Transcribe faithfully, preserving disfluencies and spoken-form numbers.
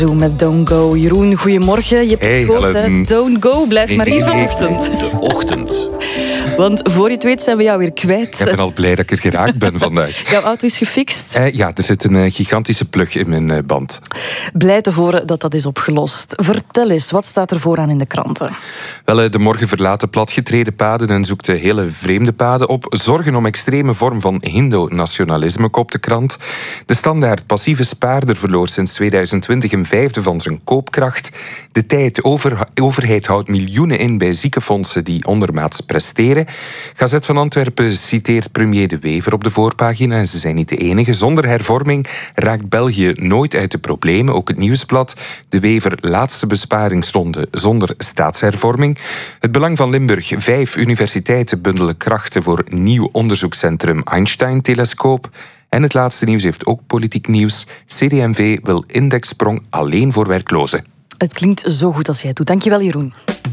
Zo met Don't Go. Jeroen, goedemorgen. Je hebt Hey, het gehoord, hallo. hè? Don't Go, blijf maar hier Nee, vanochtend. De ochtend. Want voor je het weet zijn we jou weer kwijt. Ik ben al blij dat ik er geraakt ben vandaag. Jouw auto is gefixt. Eh, ja, er zit een eh, gigantische plug in mijn eh, band. Blij te horen dat dat is opgelost. Vertel eens, wat staat er vooraan in de kranten? Wel, eh, de morgen verlaten platgetreden paden en zoekt de hele vreemde paden op. Zorgen om extreme vorm van Hindo-nationalisme, koopt de krant. De standaard passieve spaarder verloor sinds tweeduizend twintig een vijfde van zijn koopkracht. De tijd over, overheid houdt miljoenen in bij ziekenfondsen die ondermaats presteren. Gazet van Antwerpen citeert premier De Wever op de voorpagina. En ze zijn niet de enige. Zonder hervorming raakt België nooit uit de problemen. Ook het Nieuwsblad. De Wever laatste besparingsronde zonder staatshervorming. Het Belang van Limburg. Vijf universiteiten bundelen krachten voor nieuw onderzoekscentrum Einstein-telescoop. En het laatste nieuws heeft ook politiek nieuws. C D M V wil indexsprong alleen voor werklozen. Het klinkt zo goed als jij het doet. Dankjewel, Jeroen.